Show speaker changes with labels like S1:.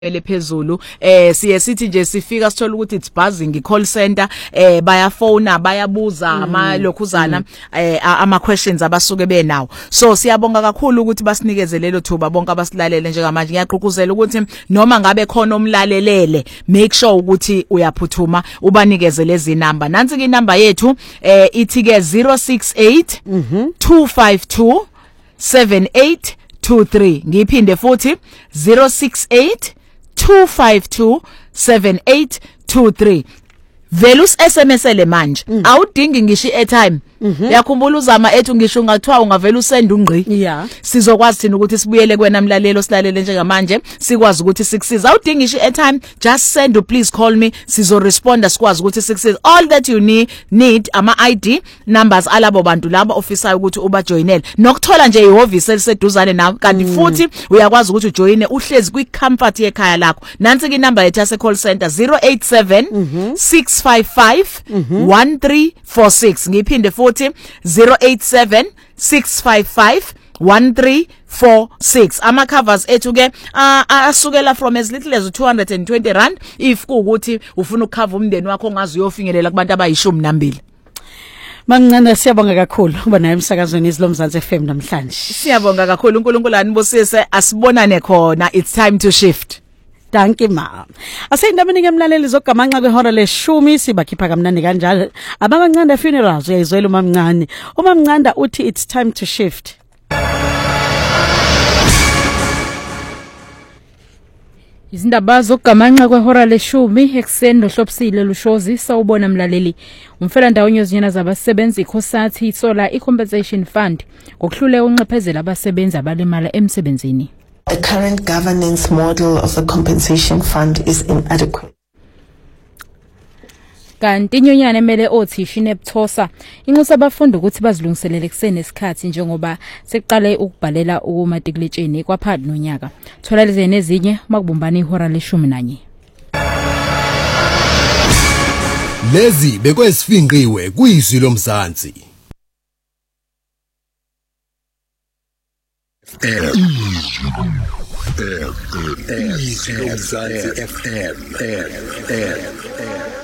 S1: lephezulu siye sithi nje sifika sithola ukuthi it's buzzing call center bayafona bayabuza amalokhuzana ama questions abasuke benawo so siyabonga kakhulu ukuthi basinikeze lelo thuba bonke abasilalele njengamanje ngiyaqhubuzela ukuthi noma ngabe khona omlalelele make sure ukuthi uyaphuthuma ubanikeze lezi number nansi ke number yethu ithi ke 068 252 7823 ngiphinde futhi 068 252 7823 Velus SMS le manje awudingi ngisho airtime yakhumbula uzama ethu ngisho ngathiwa ungavela usenda ungqi sizokwazi thina ukuthi sibuyele kwena mlalelo silalele njengamanje sikwazi ukuthi sikusiza awudingi ngisho airtime just send please call me sizo respond sikwazi ukuthi sikusiza all that you need ama ID numbers alabo bantu laba officer ukuthi uba joinele nokuthola nje ihhovisi eliseduzane nawe kanti futhi uyakwazi ukuthi ujoine uhlezi kwi comfort yekhaya lakho nansi ke number yethu ase call center 087 655 1346 ngiphinde futhi 087 655 1346 ama covers ethu ke asukela from as little as 220 rand if kuukuthi ufuna ukucover umndeni wakho ongazi uyofinyelela kubantu abayishumi nambili
S2: Mancane siyabonga kakhulu kuba naye emsakazweni izilomzansi FM namhlanje
S1: siyabonga kakhulu uNkulunkulu anibusise asibonane khona it's time to shift
S2: Danke ma. Asendabeni ngemlaleli zogamanxa kwehora le10 sibakhipha kamnandi kanjalo. Abamancane funerals uyayizwela uMamncane. uMamncane uthi it's time to shift.
S3: Izindaba zogamanxa kwehora le10 ekseni nohlopsile lushozi sawubona mlaleli. Umfela ndawo nyozinyana zabasebenzi iCOSATU ithola icompensation fund ngokuhlule unqephezela abasebenzi abalimala emsebenzini.
S4: The current governance model of the compensation fund is inadequate.
S3: Kanti inyonyana emele othisha inebuthosa inxusa abafundi ukuthi bazilungiselele kusene isikhathi njengoba seqale ukubhalela umatriculatsheni kwaphakathi nonyaka. Thola lezi nezinye makubumbana ihora le11.
S5: Lezi bekwesifinqiwe kuyizwi lomzansi. FM